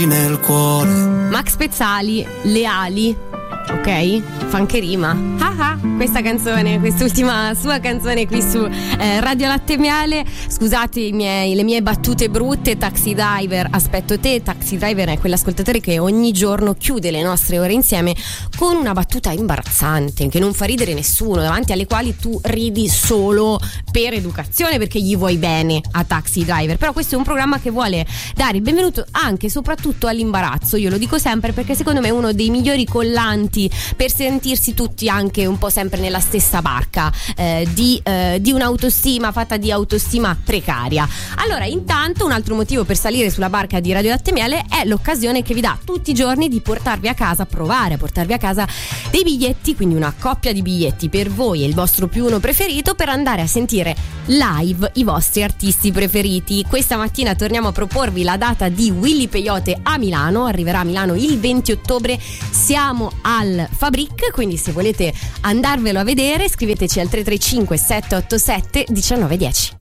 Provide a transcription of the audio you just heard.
nel cuore. Max Pezzali, Le ali, ok? Fa anche rima. Questa canzone, quest'ultima sua canzone qui su Radio Latte e Miele. Scusate le mie battute brutte. Taxi Driver, aspetto te. Taxi Driver è quell'ascoltatore che ogni giorno chiude le nostre ore insieme con una battuta imbarazzante che non fa ridere nessuno, davanti alle quali tu ridi solo per educazione, perché gli vuoi bene a Taxi Driver. Però questo è un programma che vuole dare il benvenuto anche e soprattutto all'imbarazzo. Io lo dico sempre perché secondo me è uno dei migliori collanti per sentirsi tutti anche un po' sempre nella stessa barca di un'autostima fatta di autostima precaria. Allora, intanto un altro motivo per salire sulla barca di Radio Latte e Miele è l'occasione che vi dà tutti i giorni di portarvi a casa, provare a portarvi a casa dei biglietti, quindi una coppia di biglietti per voi e il vostro più uno preferito, per andare a sentire live i vostri artisti preferiti. Questa mattina torniamo a proporvi la data di Willy Peyote a Milano, arriverà a Milano il 20 ottobre, siamo al Fabric, quindi se volete andarvelo a vedere scriveteci al 335 787 1910.